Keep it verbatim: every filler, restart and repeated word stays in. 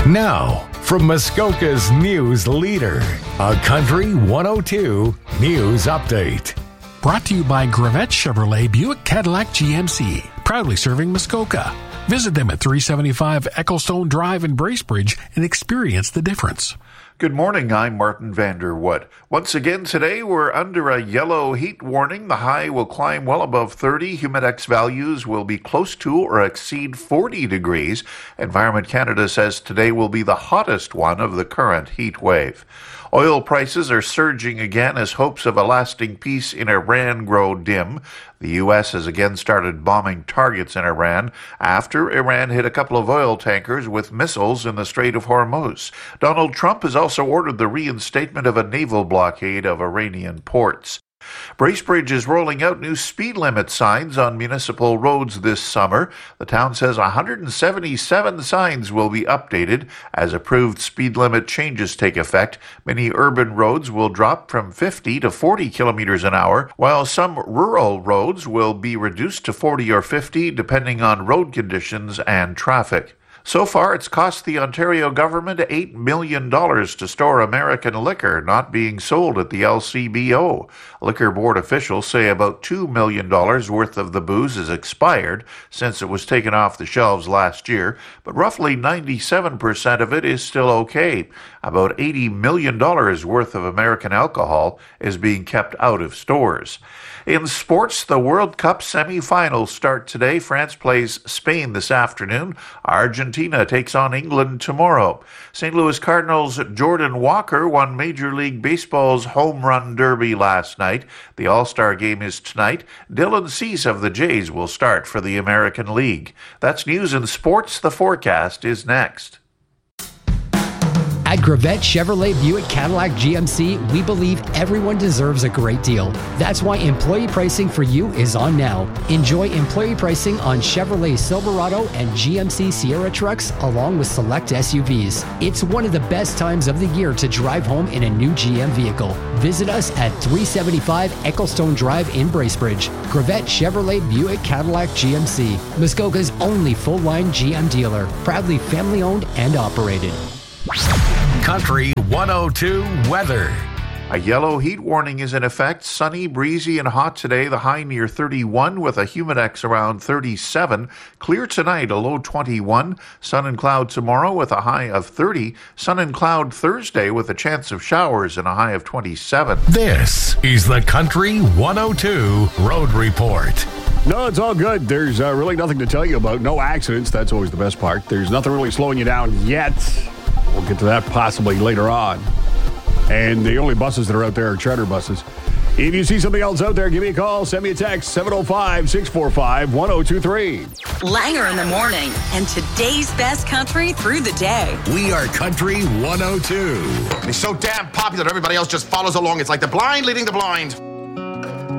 Now, from Muskoka's news leader, a Country one oh two News Update. Brought to you by Gravette Chevrolet Buick Cadillac G M C, proudly serving Muskoka. Visit them at three seventy-five Ecclestone Drive in Bracebridge and experience the difference. Good morning, I'm Martin Vanderwood. Once again today, we're under a yellow heat warning. The high will climb well above thirty. Humidex values will be close to or exceed forty degrees. Environment Canada says today will be the hottest one of the current heat wave. Oil prices are surging again as hopes of a lasting peace in Iran grow dim. The U S has again started bombing targets in Iran after Iran hit a couple of oil tankers with missiles in the Strait of Hormuz. Donald Trump has also ordered the reinstatement of a naval blockade of Iranian ports. Bracebridge is rolling out new speed limit signs on municipal roads this summer. The town says one hundred seventy-seven signs will be updated as approved speed limit changes take effect. Many urban roads will drop from fifty to forty kilometers an hour, while some rural roads will be reduced to forty or fifty depending on road conditions and traffic. So far, it's cost the Ontario government eight million dollars to store American liquor not being sold at the L C B O. Liquor board officials say about two million dollars worth of the booze is expired since it was taken off the shelves last year, but roughly ninety-seven percent of it is still okay. About eighty million dollars worth of American alcohol is being kept out of stores. In sports, the World Cup semifinals start today. France plays Spain this afternoon. Argentina takes on England tomorrow. Saint Louis Cardinals' Jordan Walker won Major League Baseball's home run derby last night. The All-Star game is tonight. Dylan Cease of the Jays will start for the American League. That's news and sports. The forecast is next. At Gravette Chevrolet Buick Cadillac G M C, we believe everyone deserves a great deal. That's why employee pricing for you is on now. Enjoy employee pricing on Chevrolet Silverado and G M C Sierra trucks, along with select S U Vs. It's one of the best times of the year to drive home in a new G M vehicle. Visit us at three seventy-five Ecclestone Drive in Bracebridge. Gravette Chevrolet Buick Cadillac G M C, Muskoka's only full-line G M dealer. Proudly family-owned and operated. Country one oh two weather. A yellow heat warning is in effect. Sunny, breezy, and hot today. The high near thirty-one with a humidex around thirty-seven. Clear tonight, a low twenty-one. Sun and cloud tomorrow with a high of thirty. Sun and cloud Thursday with a chance of showers and a high of twenty-seven. This is the Country one oh two Road Report. No, it's all good. There's uh, really nothing to tell you about. No accidents. That's always the best part. There's nothing really slowing you down yet. We'll get to that possibly later on. And the only buses that are out there are charter buses. If you see something else out there, give me a call. Send me a text, seven oh five, six four five, one oh two three. Langer in the morning and today's best country through the day. We are Country one oh two. He's so damn popular, everybody else just follows along. It's like the blind leading the blind.